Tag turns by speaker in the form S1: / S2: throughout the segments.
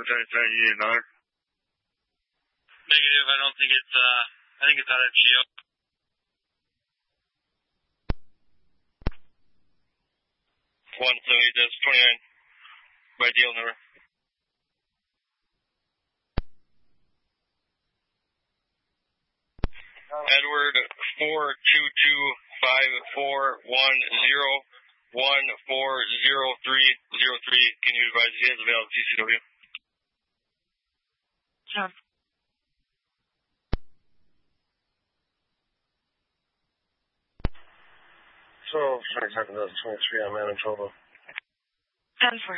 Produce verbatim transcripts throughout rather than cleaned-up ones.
S1: Lieutenant, you need another?
S2: Negative, I don't think it's, uh, I think it's out of Geo.
S3: one seventy, that's twenty-nine, by deal number. Edward, four two two five four one zero one four zero three zero three. Can you advise he has available T C W?
S4: Sure.
S1: twelve, sorry, seven thousand twenty-three on Manitoba.
S4: ten four.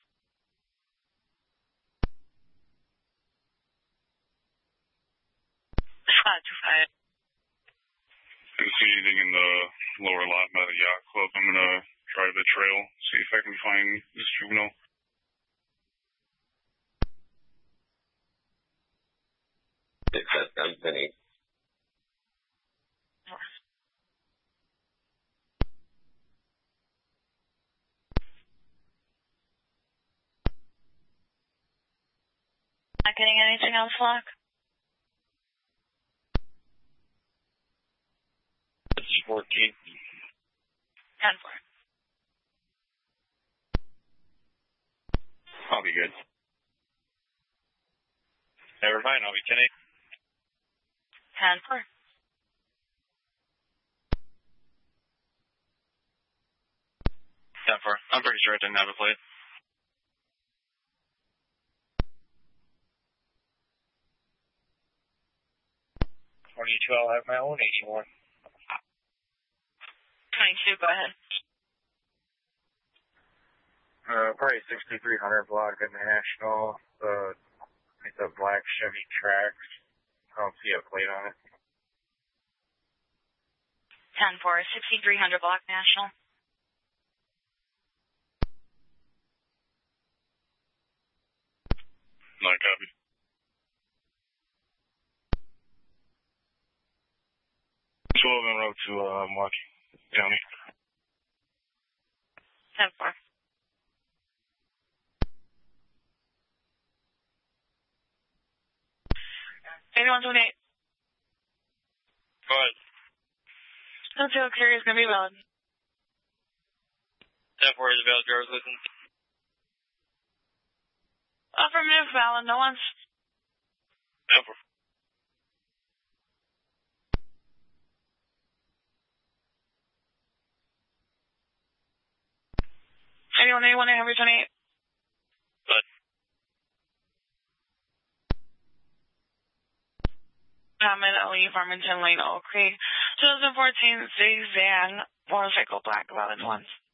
S4: five two five.
S5: I don't see anything in the lower lot by the yacht club. I'm going to drive the trail, see if I can find this juvenile.
S6: I'm Penny.
S4: Not getting anything else, Flock?
S3: This is fourteen.
S4: ten four.
S3: I'll be good.
S2: Never mind, I'll be ten eight.
S4: ten four.
S2: ten four. I'm pretty sure I didn't have a plate. twenty-two, I'll have my own eighty-one.
S4: twenty-two, go ahead.
S1: Uh, probably sixty-three hundred block in National. Uh, it's a black Chevy Trax. I don't see a plate on it.
S4: ten four, sixty-three hundred block National.
S5: Not copy.
S1: twelve en route to uh, Milwaukee County.
S4: ten four. eighty-one twenty-eight.
S3: Go ahead.
S4: Hotel carrier is going to be valid.
S3: ten four is valid driver's license.
S4: Affirmative, valid, no one's.
S3: ten four.
S4: eighty-one eighty-one, eight twenty-eight.
S3: Good.
S4: Hammond, Ali, Farmington Lane, Oak Creek. twenty fourteen Zigzag motorcycle black, eleven ones.